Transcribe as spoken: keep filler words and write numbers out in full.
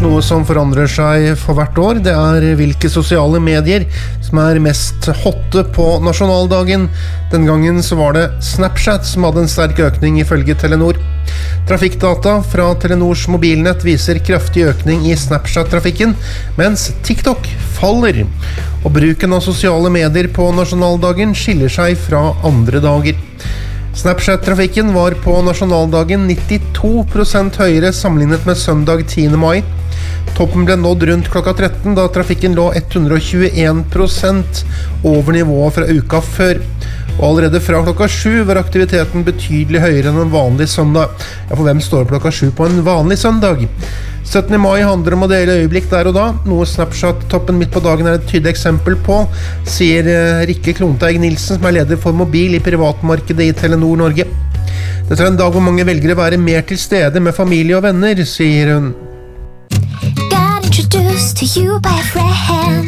Noe som forandrer seg for hvert år, det er hvilke sosiale medier som er mest hotte på nasjonaldagen. Den gangen så var det Snapchat som hadde en sterk økning ifølge Telenor. Trafikkdata fra Telenors mobilnett viser kraftig økning i Snapchat-trafikken, mens TikTok faller. Og bruken av sosiale medier på nasjonaldagen skiller seg fra andre dager. Snapchat-trafikken var på nasjonaldagen nittito prosent høyere sammenlignet med søndag tiende mai. Toppen ble nådd rundt klokka tretten, da trafikken lå hundre og tjueen prosent over nivået fra uka før. Og allerede fra klokka sju var aktiviteten betydelig høyere enn en vanlig søndag. Ja, for hvem står klokka sju på en vanlig søndag? syttende mai handler om å dele øyeblikk der og da, noe Snapchat-toppen midt på dagen er et tydelig eksempel på, sier Rikke Klonteig Nilsen, som er leder for mobil i privatmarkedet i Telenor Norge. Dette er en dag hvor mange velger å være mer til stede med familie og venner, sier hun. Got introduced to you by a friend.